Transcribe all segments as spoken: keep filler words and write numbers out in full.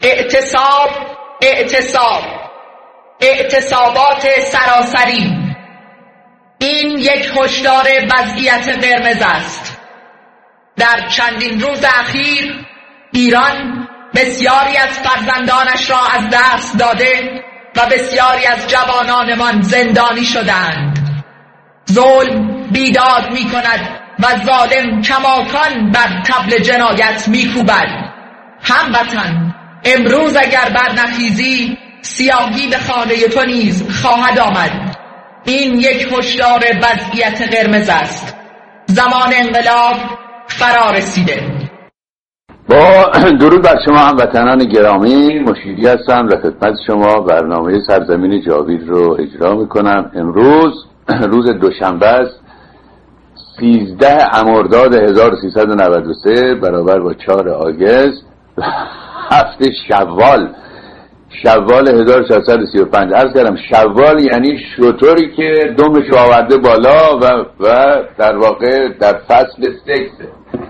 اعتصاب، اعتصاب، اعتصابات سراسری. این یک هشدار وضعیت قرمز است. در چندین روز اخیر ایران بسیاری از فرزندانش را از دست داده و بسیاری از جوانانمان زندانی شدند. ظلم بیداد می کند و ظالم کماکان بر طبل جنایت می کوبد. هموطن، امروز اگر برنخیزی سیاهی به خانه تو نیز خواهد آمد. این یک هشدار وضعیت قرمز است. زمان انقلاب فرا رسیده. با درود بر شما هموطنان گرامی، مشیری هستم و خدمت شما برنامه سرزمین جاوید رو اجرا میکنم. امروز روز دوشنبه است، سیزده مرداد هزار و سیصد و نود و سه برابر با چهار آگوست هفته شوال شوال هزار و ششصد و سی و پنج. عرض کردم شوال یعنی شتری که دمش رو آورده بالا و, و در واقع در فصل سکسه.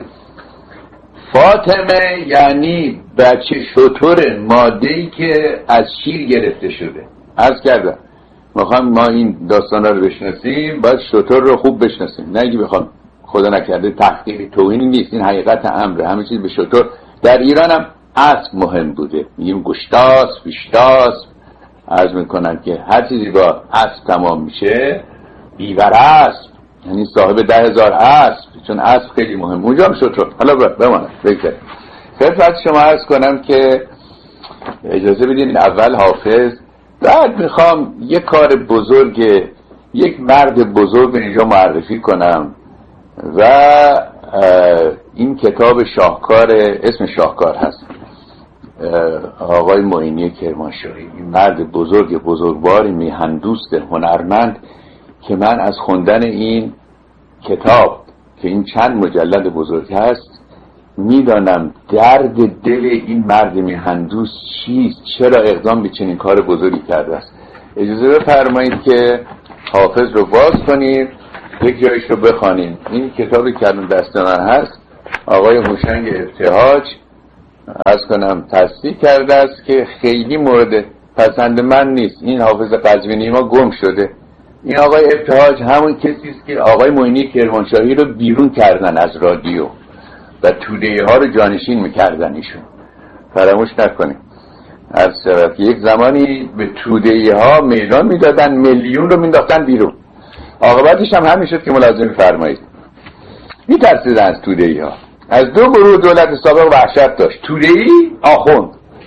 فاطمه یعنی بچه شتر ماده‌ای که از شیر گرفته شده. عرض کردم میخوام ما این داستانا رو بشناسیم، باید شتر رو خوب بشناسیم، نه اگه بخوام خدا نکرده تحقیری توهینی نیست، این حقیقت امره. همه چیز به شتر. در ایران هم اسب مهم بوده، میگیم گشتاس، پیشتاس. عرض میکنن که هر چیزی با اسب تمام میشه بیور اسب، یعنی صاحب ده هزار اسب، چون اسب خیلی مهم. اونجا هم شتر. حالا بمانم بگذاریم. خدمت شما عرض کنم که اجازه بدین اول حافظ، بعد میخوام یک کار بزرگ یک مرد بزرگ اینجا معرفی کنم و این کتاب شاهکار، اسم شاهکار هست، آقای معینی کرمانشاهی. این مرد بزرگ بزرگواری، میهندوست، هنرمند که من از خوندن این کتاب که این چند مجلد بزرگ هست میدانم درد دل این مرد میهندوست چیست، چرا اقدام به چنین کار بزرگی کرده است. اجازه بفرمایید که حافظ رو باز کنیم، یک جایش رو بخوانیم. این کتابی که الان دست من هست آقای هوشنگ ابتهاج از کنم تصدیق کرده است که خیلی مورد پسند من نیست. این حافظ قزوینی ما گم شده. این آقای ابتهاج همون کسی است که آقای معینی کرمانشاهی رو بیرون کردن از رادیو و توده‌ای ها رو جانشین میکردن. ایشون فراموش نکنیم هر شود که یک زمانی به توده‌ای ها میدان میدادن، میلیون رو مینداختن بیرون. عاقبتش هم همین شد که ملاحظه فرمایید میترسیدن از توده‌ای ها. از دو گروه دولت سابق وحشت داشت، توده‌ای، آخوند.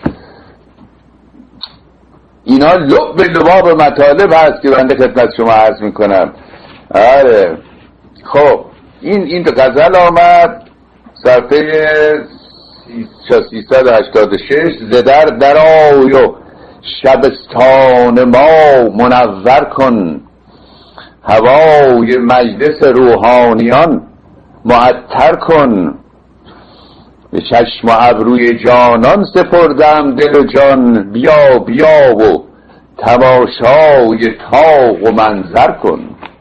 اینا لب به لباب مطالب هست که بنده خدمت شما عرض میکنم. آره خب این این غزل آمد صفحه سیصد و هشتاد و شش. زدر در آی و شبستان ما منور کن، هوای مجلس روحانیان معطر کن. به چشم و ابروی جانان سپردم دل و جان، بیا بیا و تماشای طاق و منظر کن.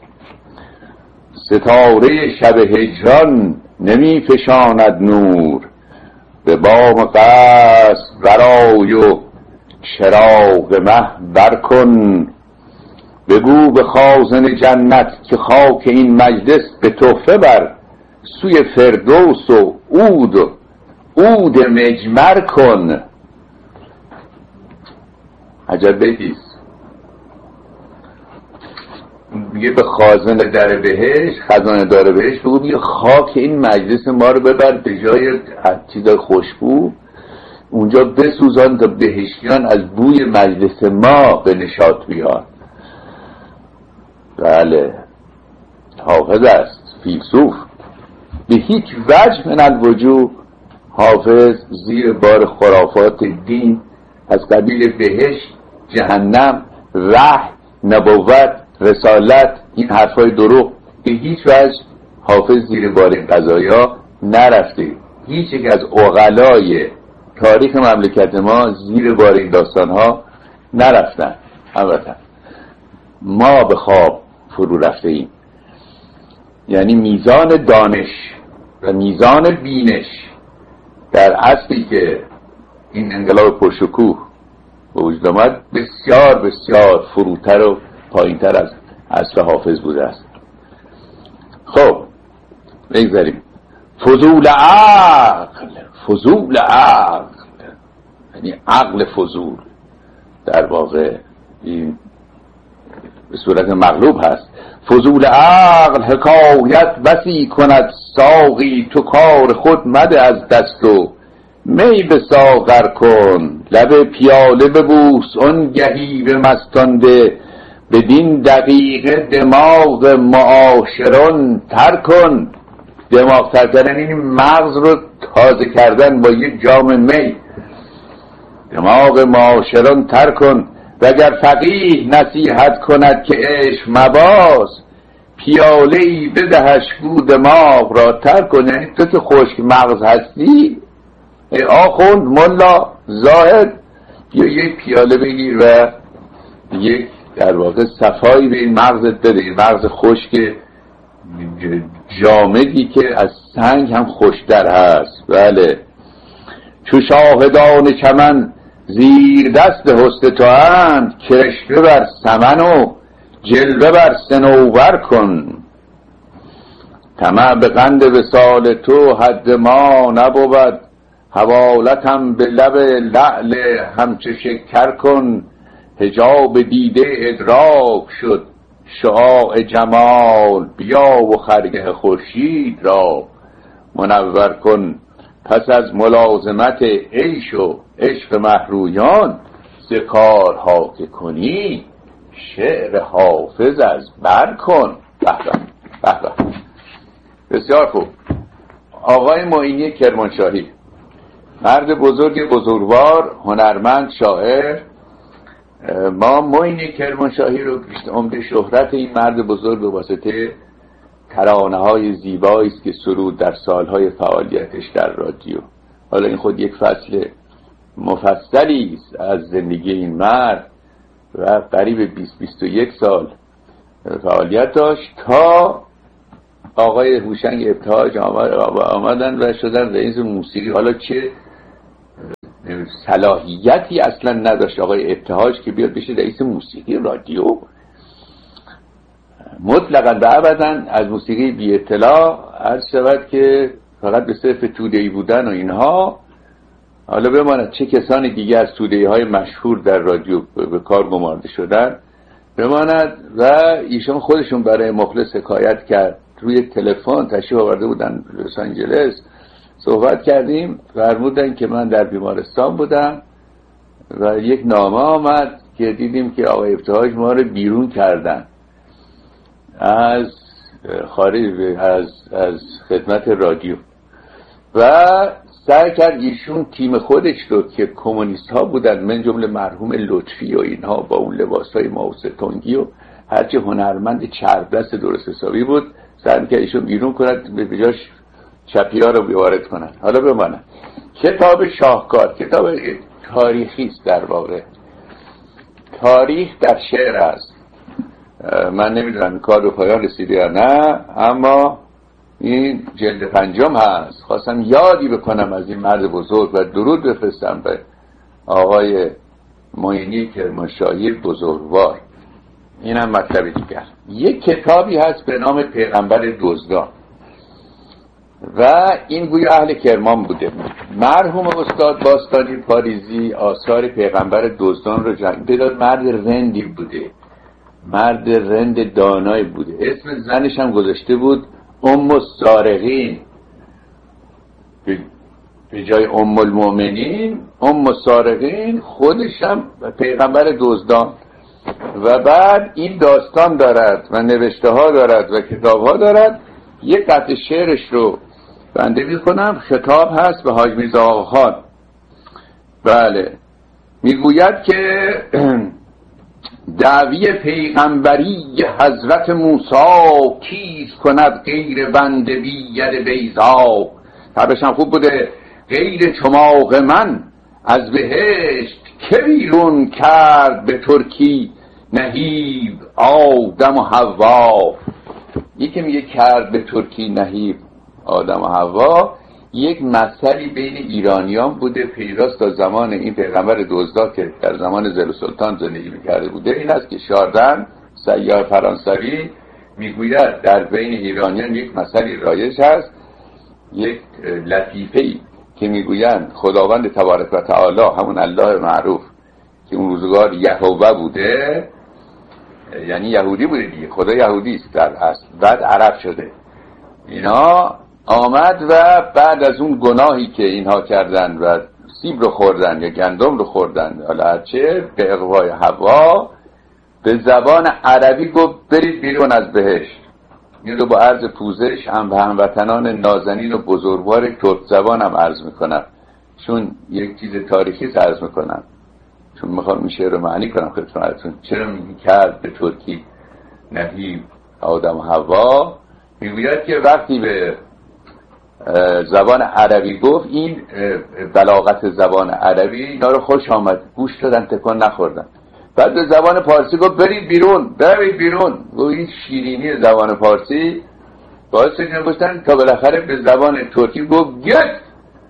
ستاره شب هجران نمی فشاند نور، به بام قصر برآی و چراغ مه بر کن. بگو به خازن جنت که خاک این مجلس به تحفه بر، سوی فردوس و عود و عود مجمر کن. عجب بیتیست. میگه به خازن در بهشت، خزانه دار بهشت بگو میگه خاک این مجلس ما رو ببر، به جای چیزای خوشبو اونجا بسوزان تا بهشتیان از بوی مجلس ما به نشاط بیاد. بله حافظ است، فیلسوف. به هیچ وجه من الوجوه حافظ زیر بار خرافات دین از قبیل بهشت، جهنم، وحی، نبوت، رسالت، این حرفای دروغ، به هیچ وجه حافظ زیر بار این قضایا نرفته. هیچ یک از عقلای تاریخ مملکت ما زیر بار این داستانها نرفتن. البته ما به خواب فرو رفته ایم. یعنی میزان دانش و میزان بینش در اصلی که این انقلاب پرشکوه به وجود آمد بسیار بسیار فروتر و پایینتر از عصر حافظ بوده است. خب بگذاریم. فضول عقل، فضول عقل یعنی عقل فضول، در واقع این به صورت مغلوب هست. فضول عقل حکایت بسی کند ساقی، تو کار خود مده از دست و می به ساغر کن. لب پیاله ببوس اون گهی به مستانده، بدین دقیقه دماغ معاشران تر کن. دماغ تر کردن این مغز رو تازه کردن با یک جام می. دماغ معاشران تر کن، وگر فقیه نصیحت کند که عشق مباز، پیاله ای بدهش گو دماغ را تر کن. یعنی تو که خشک مغز هستی ای آخوند ملا زاهد، یا یک پیاله بگیر و یک در واقع صفایی به این مغزت بده. این مغز خشک جامدی که از سنگ هم خوشتر هست. بله. چو شاهدان چمن زیر دست حسن تو اند، کرشته بر سمن و جلوه بر صنوبر کن. طمع به قند وصال تو حد ما نبود، حوالتم به لب لعل همچو شکر کن. حجاب دیده ادراک شد شعاع جمال، بیا و خرگه خورشید را منور کن. پس از ملازمت عیش و عشق محرویان، ز کارها که کنی شعر حافظ از بر کن. به به به. بسیار خوب. آقای معینی کرمانشاهی، مرد بزرگ بزرگوار، هنرمند، شاعر. ما معینی کرمانشاهی رو عمده شهرت این مرد بزرگ به واسطه ترانه های زیبایی است که سرود در سالهای فعالیتش در رادیو. حالا این خود یک فصل مفصلی است از زندگی این مرد و قریب بیست بیست و یک سال فعالیت داشت تا آقای هوشنگ ابتهاج آمدن و شدن رئیس موسیقی. حالا چه صلاحیتی اصلا نداشت آقای ابتهاج که بیاد بشه رئیس موسیقی رادیو. مطلقا و ابدا از موسیقی بی اطلاع، عرض شود که فقط به صرف توده‌ای بودن و اینها. حالا بماند چه کسانی دیگه از توده‌ای های مشهور در رادیو به کار گمارده شدن بماند. و ایشون خودشون برای مخلص حکایت کرد. روی تلفن تشریف آورده بودن لس آنجلس، صحبت کردیم، فرمودن که من در بیمارستان بودم و یک نامه آمد که دیدیم که آقای ابتهاج ما رو بیرون کردن از خارج از از خدمت رادیو و سعی کرد ایشون تیم خودش رو که کمونیست ها بودن، من جمله مرحوم لطفی و اینها با اون لباس های ماوستونگی و هرچی هنرمند چربدست درست حسابی بود، سعی کرد ایشون بیرون کند به جاش چپیا رو بیوارد کنن. حالا بمانه کتاب شاهکار، کتاب تاریخی است، در واقع تاریخ در شعر است. من نمیدونم کار رو پایان رسیده یا نه، اما این جلد پنجم هست. خواستم یادی بکنم از این مرد بزرگ و درود بفرستم به آقای معینی کرمانشاهی بزرگوار. این هم مطلب دیگر. یک کتابی هست به نام پیغمبر دزدان و این گویا اهل کرمان بوده. مرحوم استاد باستانی پاریزی آثار پیغمبر دزدان رو جنگ بداد. مرد رندی بوده، مرد رند دانایی بوده. اسم زنش هم گذاشته بود ام السارقین به جای ام المؤمنین. ام السارقین خودش هم پیغمبر دزدان. و بعد این داستان دارد و نوشته ها دارد و کتاب ها دارد. یک قطع شعرش رو بنده میکنم. خطاب هست به حاج میرزا آقاخان. بله، میگوید که دعوی پیغمبری حضرت موسی کیز کند غیر بند بید بیضا. طبعشم خوب بوده. غیر چماق من از بهشت که بیرون کرد به ترکی نهیب آدم و حوا. یکی میگه کرد به ترکی نهیب آدم و حوا، یک مثلی بین ایرانیان بوده پیراست تا زمان این پیغمبر دزدا که در زمان زل سلطان زندگی میکرده بوده. این است که شاردن سیار فرانسوی میگوید در بین ایرانیان یک مثلی رایج هست، یک لطیفه‌ای که میگویند خداوند تبارک و تعالی، همون الله معروف که اون روزگار یهوه بوده، یعنی یهودی بوده دیگه، خدا یهودی است در اصل، بعد عرب شده، اینا آمد و بعد از اون گناهی که اینها کردن و سیب رو خوردن یا گندم رو خوردن، حالا هرچه، به اغوای حوا، به زبان عربی گفت برید بیرون از بهشت. این رو با عرض پوزش هم به هموطنان نازنین و بزرگوار ترک زبان هم عرض میکنم، چون یک چیز تاریخی عرض میکنم، چون میخوام این شعر رو معنی کنم خدمتتون. چرا میگی کرد به ترکی نهی آدم و حوا؟ میگوید که وقتی به زبان عربی گفت، این بلاغت زبان عربی اینا رو خوش آمد، گوش دادن، تکان نخوردن. بعد به زبان پارسی گفت برید بیرون، برید بیرون. و این شیرینی زبان پارسی باعث شد گفتن تا بالاخره به زبان ترکی گفت گت،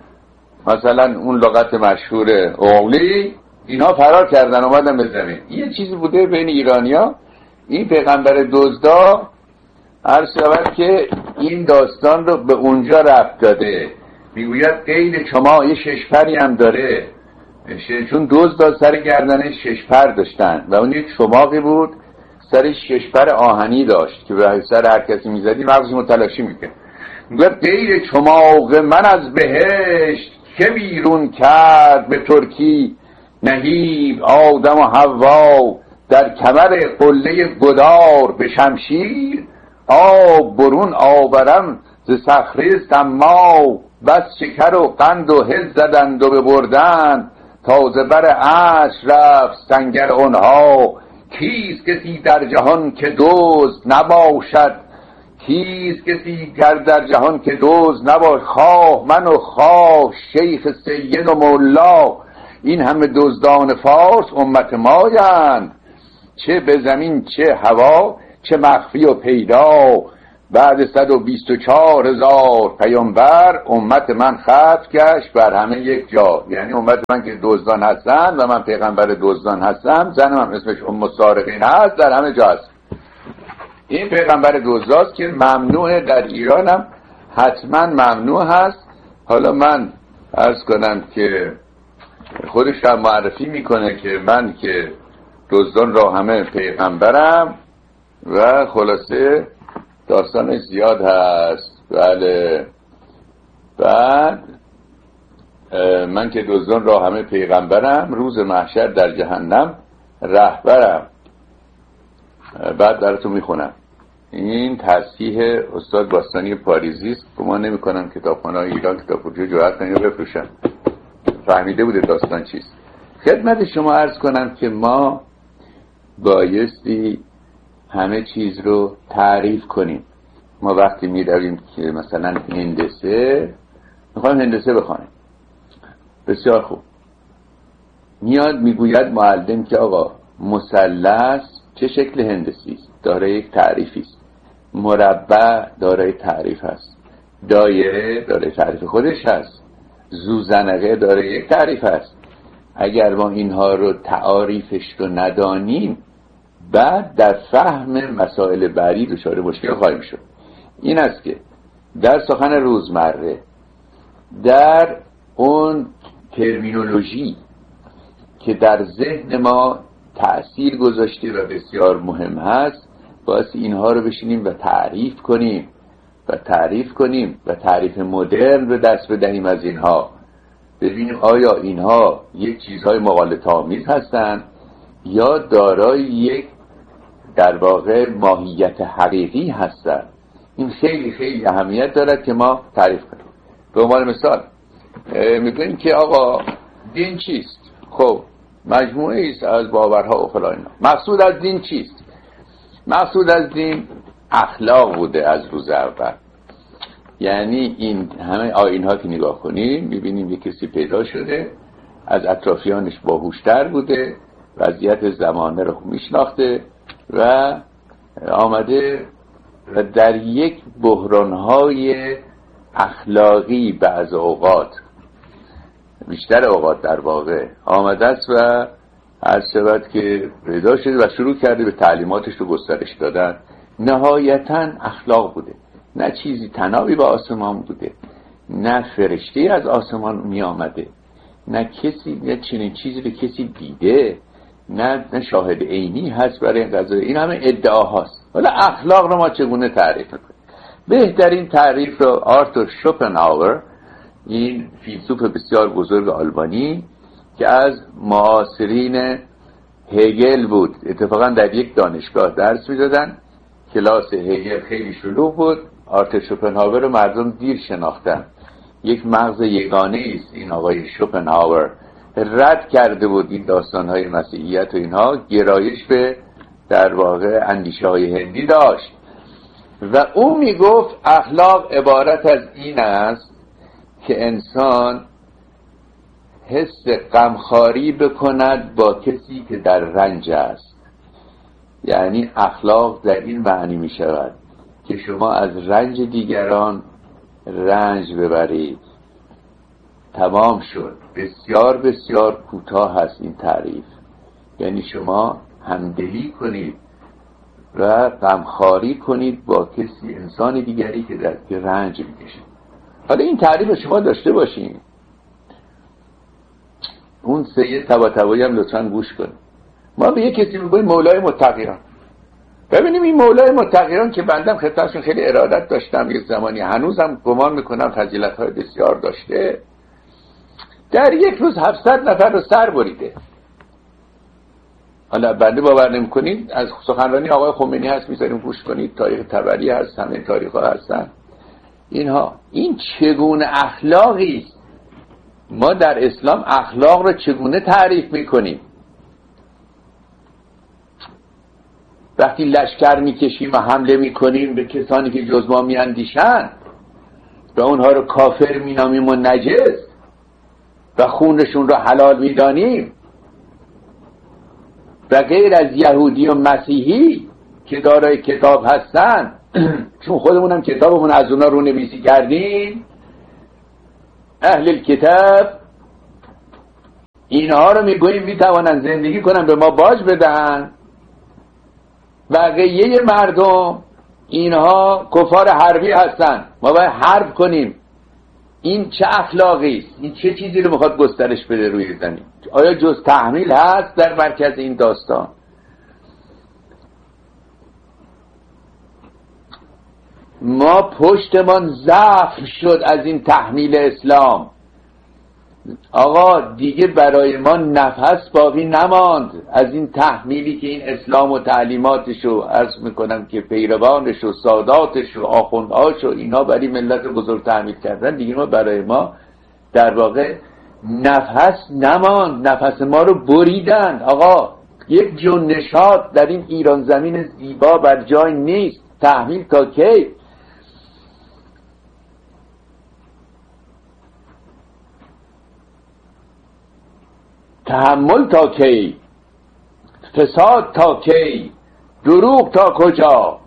مثلا اون لغت مشهور اوغلی، اینا فرار کردن اومدن به زمین. یه چیزی بوده بین ایرانیا. این پیغمبر دزدا عرض شود که این داستان رو به اونجا ربط داده. میگوید قید شما یه ششپری هم داره، چون دزد سر گردنش ششپر داشتن و اون یک چماقی بود سرش ششپر آهنی داشت که به سر هر کسی میزدی مغزش متلاشی میکرد. میگوید قید چماق من از بهشت که بیرون کرد به ترکی نهیب آدم و حوا، در کمر قله گدار به شمشیر آب برون آورم ز صخره سما، بس شکر و قند و هل زدند و ببردند تازه بر عرش رفت سنگر آنها. کیست کسی در جهان که دزد نباشد، کیست کسی در جهان که دزد نباشد، خواه من و خواه شیخ سید و مولا، این همه دزدان فارس امت مایند، چه به زمین چه هوا چه مخفی و پیدا. بعد صد و بیست و چهار هزار پیامبر امت من ختم گشت بر همه یک جا. یعنی امت من که دزدان هستن و من پیغمبر دزدان هستم، زنم هم اسمش ام سارقین هست، در همه جا هست. این پیغمبر دزداست که ممنوعه، در ایران هم حتما ممنوع هست. حالا من عرض کنم که خودش هم معرفی میکنه که من که دزدان را همه پیغمبرم و خلاصه داستانش زیاد هست. بله. بعد من که دزدان را همه پیغمبرم، روز محشر در جهنم رهبرم. بعد براتون میخونم. این تصحیح استاد باستانی پاریزی است که ما نمی کنم کتابخانه ایران کتاب فروشی جرأت کنه بفروشن. فهمیده بوده داستان چیست. خدمت شما عرض کنم که ما بایستی همه چیز رو تعریف کنیم. ما وقتی می رویم که مثلا هندسه میخوایم هندسه بخوانیم، بسیار خوب، میاد میگوید معلم که آقا مثلث چه شکل هندسی است، دارای یک تعریفی است، مربع دارای تعریف است، دایره دارای تعریف خودش هست، زوزنقه دارای یک تعریف است. اگر ما اینها رو تعاریفش رو ندانیم، بعد در فهم مسائل بعدی دچار مشکل خواهیم شد. این است که در سخن روزمره، در اون ترمینولوژی که در ذهن ما تأثیر گذاشته و بسیار مهم هست، باید اینها رو بشینیم و تعریف کنیم و تعریف کنیم و تعریف مدرن به دست بدهیم از اینها، ببینیم آیا اینها یک چیزهای مغالطه آمیز هستند یا دارای یک در واقع ماهیت حقیقی هستند. این خیلی خیلی اهمیت دارد که ما تعریف کنیم. به عنوان مثال میگوییم که آقا دین چیست؟ خب مجموعه است از باورها و فلان اینا. مقصود از دین چیست؟ مقصود از دین اخلاق بوده از روز اول. یعنی این همه آیین‌ها که نگاه کنیم میبینیم یک کسی پیدا شده، از اطرافیانش باهوشتر بوده، وضعیت زمانه رو میشناخته و آمده و در یک بحران‌های اخلاقی بعض اوقات، بیشتر اوقات در واقع آمده است و هر شود که پیدا شده و شروع کرده به تعلیماتش رو گسترش دادن، نهایتاً اخلاق بوده، نه چیزی تنابی با آسمان بوده، نه فرشته از آسمان می آمده، نه کسی نه چنین چیزی رو کسی دیده، نه نه شاهد عینی هست برای این قضیه. این همه ادعاهاست. حالا اخلاق رو ما چگونه تعریف میکنیم؟ بهترین تعریف رو آرتور شوپنهاور، این فیلسوف بسیار بزرگ آلمانی که از معاصرین هگل بود، اتفاقا در یک دانشگاه درس میدادن، کلاس هگل خیلی شلوغ بود، آرتور شوپنهاور رو مردم دیر شناختن. یک مغز یگانه است این آقای شوپنهاور، رد کرده بود این داستانهای مسیحیت و اینها، گرایش به در واقع اندیشه های هندی داشت و او میگفت اخلاق عبارت از این است که انسان حس غمخواری بکند با کسی که در رنج است. یعنی اخلاق در این معنی می شود که شما از رنج دیگران رنج ببرید. تمام شد. بسیار بسیار کوتاه هست این تعریف. یعنی شما همدلی کنید و غمخواری کنید با کسی، انسان دیگری که در رنج میکشه. حالا این تعریف شما داشته باشین. اون سید طباطبایی هم لطفاً گوش کنید. ما به یک کسی میگویم مولای متقیان. ببینیم این مولای متقیان که بندم خدمتشون خیلی ارادت داشتم یک زمانی، هنوزم گمان میکنم فضیلت‌های بسیار داشته، در یک روز هفتصد نفر رو سر بریده. حالا بنده باور نمی‌کنید، از سخنرانی آقای خمینی هست، میذاریم گوش کنید، تاریخ طبری هست، همه تاریخ‌ها هستن اینها. این چگونه اخلاقی است؟ ما در اسلام اخلاق رو چگونه تعریف میکنیم؟ وقتی لشکر میکشیم و حمله میکنیم به کسانی که جز ما میاندیشند و اونها رو کافر مینامیم و نجس و خونشون رو حلال میدانیم و غیر از یهودی و مسیحی که دارای کتاب هستن چون خودمون هم کتابمون از اونا رو نویسی کردیم، اهل الکتاب، اینها رو میگوییم میتوانن زندگی کنن، به ما باج بدن. بقیه مردم اینها کفار حربی هستن، ما باید حرب کنیم. این چه اخلاقی است؟ این چه چیزی رو میخواد گسترش بده روی زمین؟ آیا جز تحمیل هست در مرکز این داستان؟ ما پشتمان ضعف شد از این تحمیل اسلام. آقا دیگه برای ما نفس باقی نماند از این تحمیلی که این اسلام و تعلیماتش رو عرض میکنم که پیروانش و ساداتش و آخوندهاش و اینها برای ملت بزرگ تحمیل کردن. دیگه ما برای ما در واقع نفس نماند، نفس ما رو بریدن. آقا یک جو نشاط در این ایران زمین زیبا بر جای نیست. تحمیل تا کی؟ تحمل تا کی؟ فساد تا کی؟ دروغ تا کجا؟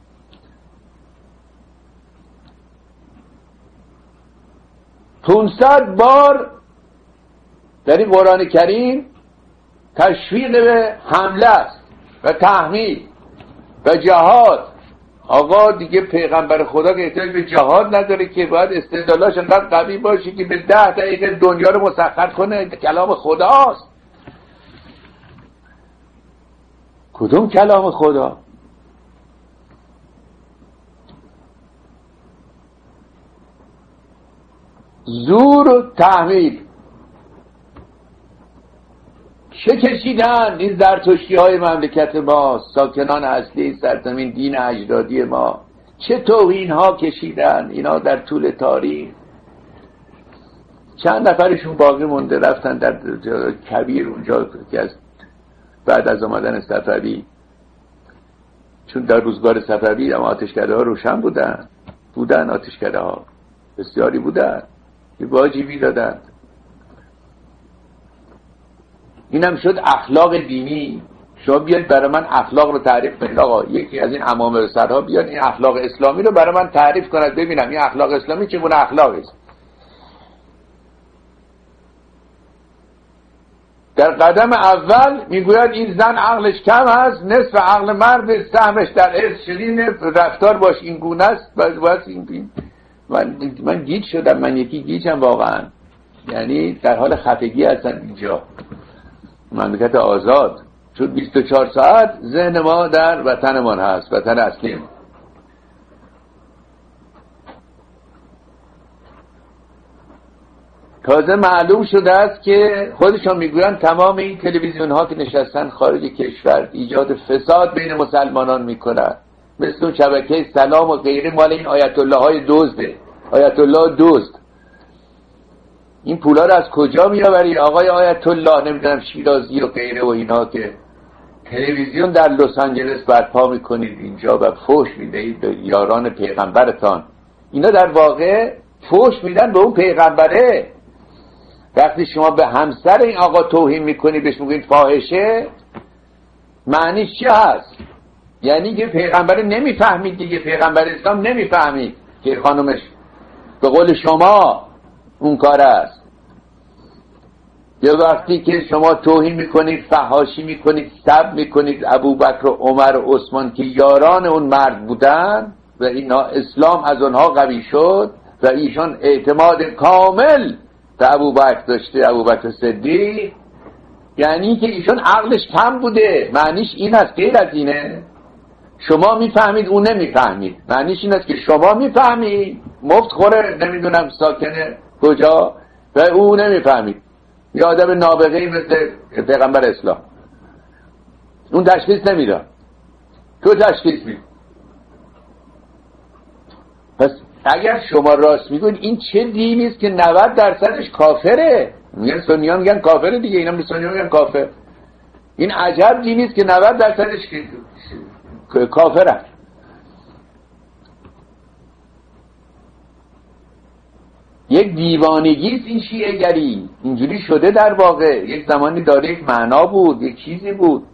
پونصد بار در این قرآن کریم تشویق به حمله است و تحمیل و جهاد. آقا دیگه پیغمبر خدا که احتیاج به جهاد نداره که، باید استدلالاش انقدر قوی باشه که به ده دقیقه دنیا رو مسخر کنه. کلام خداست. کدوم کلام خدا؟ زور و تحمیل. چه کشیدن این زرتشتی های مملکت ما، ساکنان اصلی سرزمین دین اجدادی ما؟ چه توهین ها کشیدن اینا در طول تاریخ. چند نفرشون باقی مونده رفتن در کبیر اونجا که از بعد از آمدن صفوی، چون در روزگار صفوی اما آتشکده ها روشن بودن بودن آتشکده ها بسیاری بودن که واجبی دادن. اینم شد اخلاق دینی. شما بیاید برای من اخلاق رو تعریف کنید. آقا یکی از این امام سرها بیاد این اخلاق اسلامی رو برای من تعریف کند ببینم این اخلاق اسلامی چگونه اخلاقی است. در قدم اول میگوید این زن عقلش کم است، نصف عقل مرد، سهمش در ارث شدین، رفتار باش این گونه است. باید این من من گیج شدم، من یکی گیجم واقعا. یعنی در حال خفگی هستن اینجا مملکت آزاد، چون بیست و چهار ساعت ذهن ما در وطنمان هست، وطن اصلی ما. تازه معلوم شده است که خودشان میگویند تمام این تلویزیون ها که نشستن خارج کشور ایجاد فساد بین مسلمانان میکنند، مثل اون شبکه سلام و غیره، مال این آیت الله های دزده، آیت الله دزد. این پولا رو از کجا میآوری آقای آیت الله نمیدونم شیرازی و غیره و اینا که تلویزیون در لس آنجلس برپا میکنید اینجا و فحش میدهید به یاران پیغمبرتان؟ اینا در واقع فحش میدن به اون پیغمبره. وقتی شما به همسر این آقا توهین میکنید بهش میگید فاحشه، معنیش چی هست؟ یعنی که پیغمبر نمیفهمید دیگه، پیغمبر اسلام نمیفهمید که خانمش به قول شما اون کار است. یا وقتی که شما توهین میکنید، فحاشی میکنید، سب میکنید ابوبکر و عمر و عثمان که یاران اون مرد بودن و اینا اسلام از اونها قوی شد و ایشان اعتماد کامل به ابوبکر داشته، ابوبکر صدیق، یعنی که ایشان عقلش کم بوده. معنیش این است، غیر از اینه. شما میفهمید اون نمیفهمید، معنیش این است که شما میفهمید مفت خوره نمیدونم ساکنه کجا و او نمیفهمید، یه آدم نابغه‌ای مثل پیغمبر اسلام اون تشخیص نمیداد، تو تشخیص میدی. پس اگر شما راست میگوید این چه دینی است که نود درصدش کافره؟ میگن سنیان میگن کافره دیگه، اینا به سنیان میگن کافر. این عجب دینی است که نود درصدش کافره. یک دیوانگی است این شیعه گری، اینجوری شده در واقع. یک زمانی داره یک معنا بود، یک چیزی بود.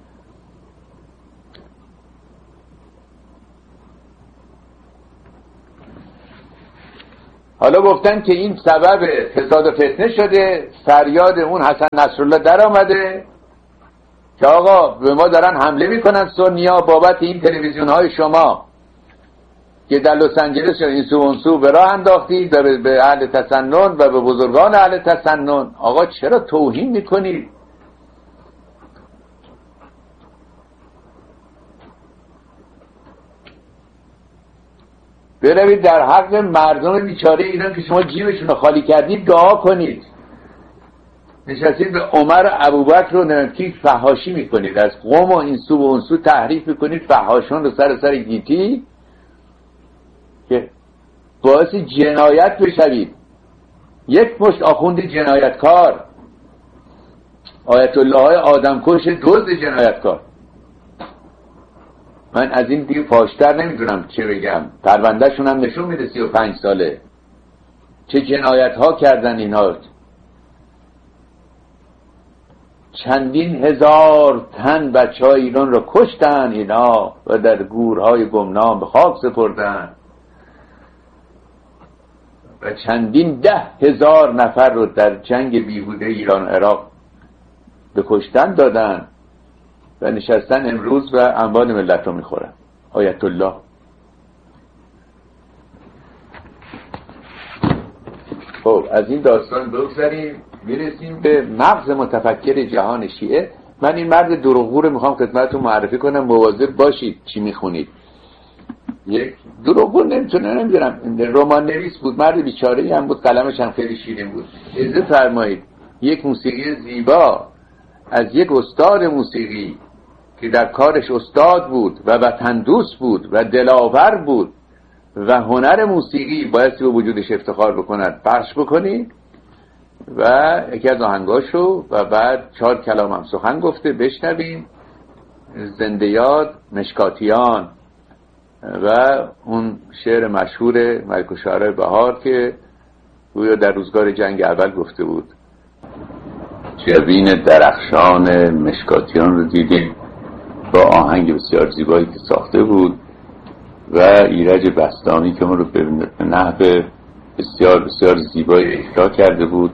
حالا گفتن که این سبب فساد و فتنه شده، فریاد اون حسن نصرالله در آمده که آقا به ما دارن حمله میکنن سنیا بابت این تلویزیون های شما که در لس آنجلس این سو اون سو به راه انداختید و به اهل تسنن و به بزرگان اهل تسنن. آقا چرا توهین میکنید؟ بروید در حق مردم بیچاره ایران که شما جیبشون رو خالی کردید دعا کنید. نشستید به عمر و ابوبکر رو نمکی فحاشی میکنید، از قوم و این سو و اون سو تحریف میکنید، فحاشون رو سر سر گیتی که باعث جنایت بشوید. یک مشت آخوند جنایتکار، آیت الله های آدمکش دزد جنایتکار. من از این دیگه فاشتر نمیدونم چه بگم. پرونده شون هم نشون میده سی و پنج ساله چه جنایت ها کردن اینا. چندین هزار تن بچه های ایران رو کشتن اینا و در گورهای گمنام به خاک سپردن و چندین ده هزار نفر رو در جنگ بیهوده ایران عراق به کشتن دادن و نشستن امروز و اموال ملت رو میخورن. آیت الله. خب از این داستان بگذاریم میرسیم به مغز متفکر جهان شیعه. من این مرد دروغگو رو میخوام خدمتتون معرفی کنم، مواظب باشید چی میخونید. یک دروغگو نمیتونه نمیدونم رمان نویس بود، مرد بیچاره‌ای هم بود، قلمش هم خیلی شیرین بود. اجازه فرمایید یک موسیقی زیبا از یک استاد موسیقی که در کارش استاد بود و وطن دوست بود و دلاور بود و هنر موسیقی بایستی به وجودش افتخار بکند پخش بکنید و یکی از آهنگاشو و بعد چهار کلام هم سخن گفته بشنویم. زنده یاد مشکاتیان و اون شعر مشهور ملک الشعراء بهار که گویا در روزگار جنگ اول گفته بود. جبین درخشان مشکاتیان رو دیدیم با آهنگ بسیار زیبایی که ساخته بود و ایرج بسطامی که ما رو به نحو بسیار بسیار زیبایی اجرا کرده بود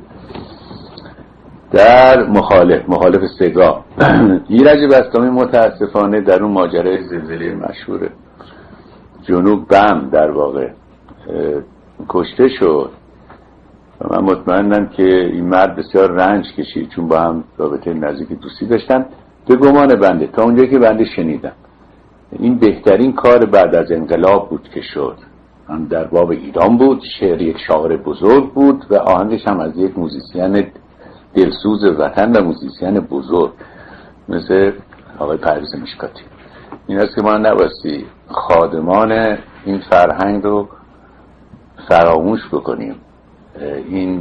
در مخالف مخالف سگاه. ایرج بسطامی متاسفانه در اون ماجرای زلزله مشهور جنوب بم در واقع کشته شد و من مطمئنم که این مرد بسیار رنج کشید، چون با هم رابطه نزدیک دوستی داشتن. به گمان بنده تا اونجایی که بنده شنیدم این بهترین کار بعد از انقلاب بود که شد. من در باب ایران بود، شعر یک شاعر بزرگ بود و آهنگش هم از یک موزیسین دلسوز وطن و موزیسین بزرگ مثل آقای پرویز مشکاتی. این است که ما نباستی خادمان این فرهنگ رو فراموش بکنیم. این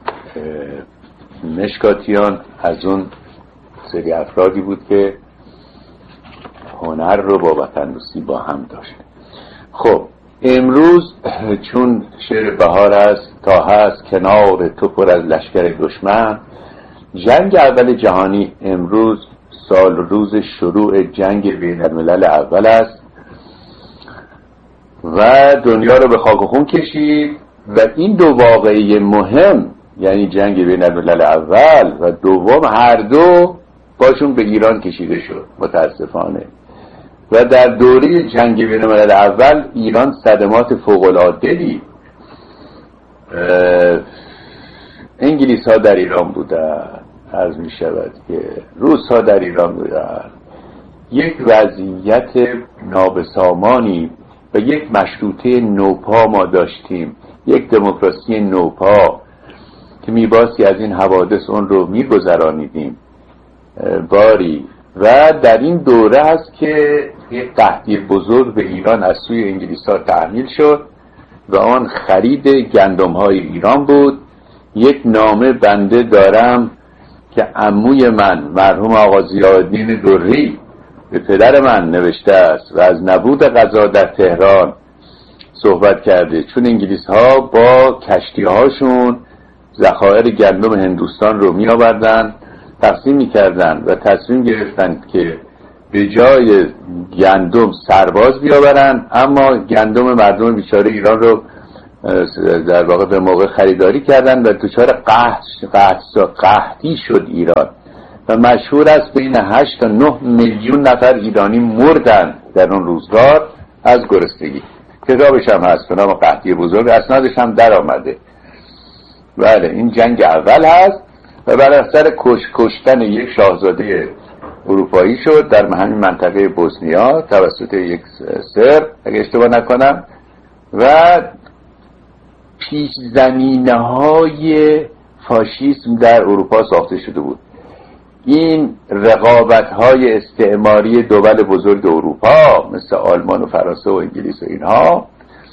مشکاتیان از اون سری افرادی بود که هنر رو با وطن دوستی با هم داشت. خب امروز چون شعر بهار است تا هست کنار تو پر از لشکر دشمن، جنگ اول جهانی امروز سال روز شروع جنگ بین الملل اول است و دنیا رو به خاک و خون کشید و این دو واقعه مهم، یعنی جنگ بین الملل اول و دوم، هر دو باشون به ایران کشیده شد متاسفانه. و در دوره جنگ بین الملل اول ایران صدمات فوق‌العاده دید. انگلیس ها در ایران بودن، عرض می شود که روس ها در ایران بودن. یک وضعیت نابسامانی و یک مشروطه نوپا ما داشتیم، یک دموکراسی نوپا که میباسی از این حوادث اون رو میگذرانیدیم باری. و در این دوره هست که یک قحطی بزرگ به ایران از سوی انگلیس ها تحمیل شد و آن خرید گندم های ایران بود. یک نامه بنده دارم که عموی من مرحوم آقا ضیاءالدین دوری به پدر من نوشته است و از نبود غذا در تهران صحبت کرده، چون انگلیس ها با کشتی هاشون ذخایر گندم هندوستان رو می آوردن تقسیم می کردن و تصمیم گرفتن که به جای گندم سرباز بیاورن، اما گندم مردم بیچاره ایران رو در واقع به موقع خریداری کردن و دچار قحط قحطی شد ایران و مشهور است بین هشت تا نه میلیون نفر ایرانی مردن در اون روزگار از گرسنگی. کتابش هم هست به نام قحطی بزرگ، اسنادش هم در آمده. بله این جنگ اول هست و بر اثر کش کشتن یک شاهزاده اروپایی شد در همین منطقه بوسنیا توسط یک سرب اگه اشتباه نکنم و پیش زمینه های فاشیسم در اروپا ساخته شده بود. این رقابت های استعماری دول بزرگ اروپا مثل آلمان و فرانسه و انگلیس و اینها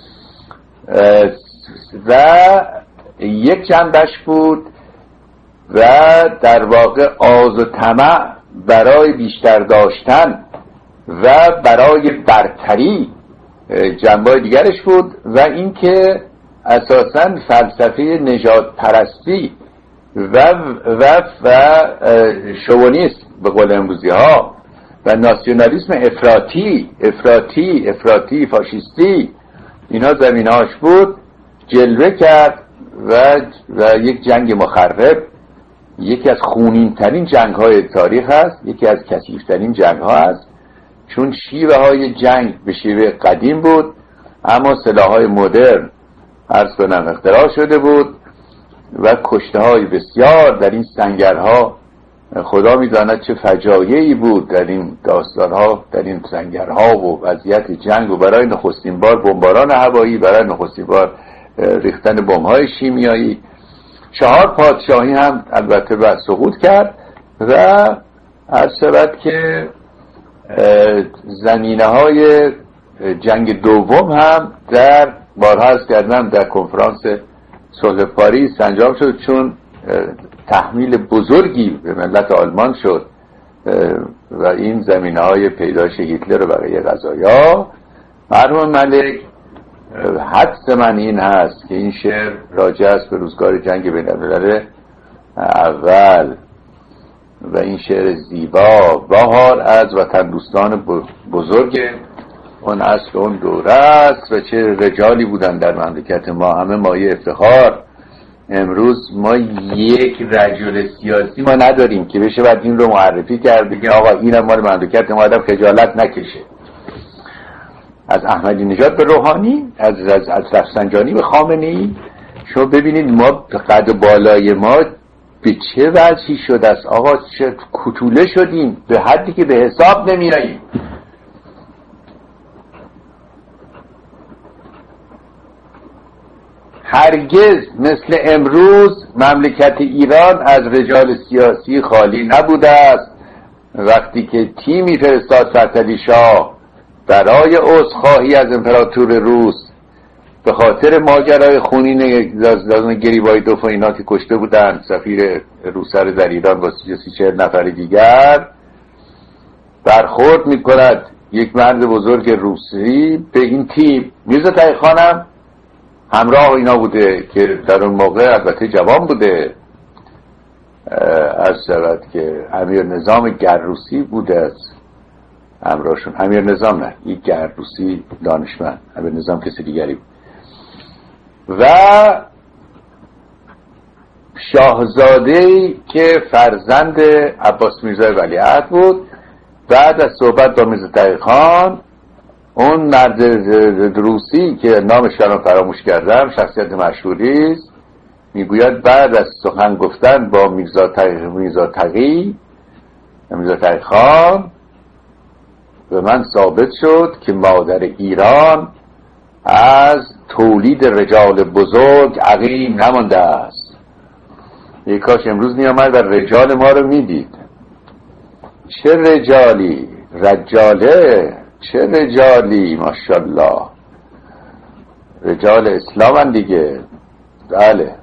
و یک جنبش بود و در واقع آز و طمع برای بیشتر داشتن و برای برتری جنبه دیگرش بود و اینکه اساساً فلسفه نژاد پرستی و و و شوونیسم به قول امروزی ها و ناسیونالیسم افراطی افراطی افراطی فاشیستی اینا زمینهاش بود، جلوه کرد و و یک جنگ مخرب، یکی از خونین ترین جنگ های تاریخ هست، یکی از کثیف ترین جنگ ها هست، چون شیوه های جنگ به شیوه قدیم بود اما سلاح های مدرن عرض کنم اختراع شده بود و کشته های بسیار در این سنگرها. خدا میداند چه فجایعی بود در این داستانها، در این سنگرها و وضعیت جنگ و برای نخستین بار بمباران هوایی، برای نخستین بار ریختن بمب‌های شیمیایی. چهار پادشاهی هم البته بعد سقوط کرد و عرض شود که زمینه های جنگ دوم هم در بارها عرض کردم در کنفرانس صلح پاریس انجام شد، چون تحمیل بزرگی به ملت آلمان شد و این زمینه های پیدایش هیتلر و بقیه قضایا. مرحوم ملک حدس من این هست که این شعر راجع است به روزگار جنگ بین الملل اول و این شعر زیبا بهار از وطن دوستان بزرگ اون اصل اون دوره است و چه رجالی بودن در مملکت ما، همه مایه افتخار. امروز ما یک رجل سیاسی ما نداریم که بشه بعد این رو معرفی کرد بگه آقا اینم مال مملکت ما، آدم خجالت نکشه. از احمدی نژاد به روحانی، از از از رفسنجانی به خامنه‌ای، شما ببینید ما قد بالای ما به چه وجهی شده است. آقا چه کتوله شدیم به حدی که به حساب نمیاییم. هرگز مثل امروز مملکت ایران از رجال سیاسی خالی نبوده است. وقتی که تیمی فرستاد فتحعلی شاه برای عذرخواهی از امپراتور روس به خاطر ماجرای خونین گریبایدوف و اینا که کشته بودن سفیر روسر در ایران با سی چهل نفر دیگر، برخورد میکند یک مرد بزرگ روسی به این تیم. میرزا تقی خانم همراه اینا بوده که در اون موقع البته جوان بوده، از شود که امیر نظام گرروسی بوده است همراهشون. امیر نظام نه، یک گرروسی دانشمند، امیر نظام کسی دیگری بود. و شاهزاده‌ای که فرزند عباس میرزا ولیعهد بود. بعد از صحبت با میرزا تقی خان، اون مرد روسی که نامش رو فراموش کردم، شخصیت مشهوری است، میگوید بعد از سخن گفتن با میرزا تقی میرزا تقی میرزا تقی خان به من ثابت شد که مادر ایران از تولید رجال بزرگ عقیم نمانده است. یک کاش امروز میامد و رجال ما رو میدید. چه رجالی، رجاله، چه رجالی، ماشاءالله، رجال اسلام هم دیگه. بله.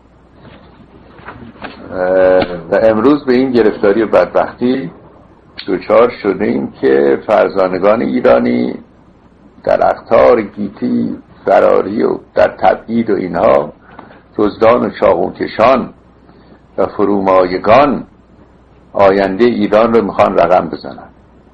و امروز به این گرفتاری و بدبختی دوچار شده ایم که فرزانگان ایرانی در اقطار گیتی، فراری و در تبعید و اینها دزدان و چاقوکشان و فرومایگان آینده ایران رو میخوان رقم بزنن.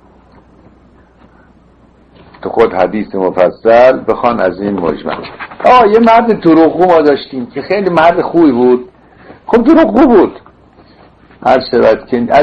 تو خود حدیث مفصل بخوان از این مجمل. آه یه مرد دروغگو ما داشتیم که خیلی مرد خوبی بود. خب دروغگو بود. هر شود که از